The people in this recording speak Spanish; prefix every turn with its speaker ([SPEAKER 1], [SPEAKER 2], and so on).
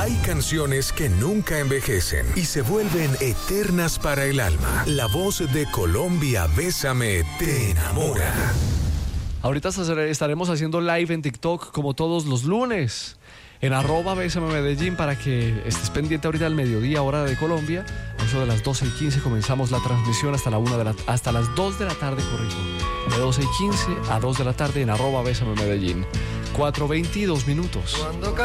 [SPEAKER 1] Hay canciones que nunca envejecen y se vuelven eternas para el alma. La voz de Colombia, Bésame, te enamora.
[SPEAKER 2] Ahorita estaremos haciendo live en TikTok como todos los lunes. En @Bésame Medellín, para que estés pendiente ahorita al mediodía, hora de Colombia. A eso de las 12:15 comenzamos la transmisión hasta las 2 de la tarde, corrijo. De 12:15 a 2 de la tarde en @Bésame Medellín. 4:22 minutos.